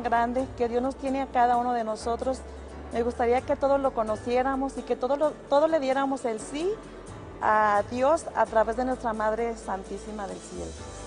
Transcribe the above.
tan grande que Dios nos tiene a cada uno de nosotros. Me gustaría que todos lo conociéramos y que todos le diéramos el sí a Dios a través de nuestra Madre Santísima del Cielo.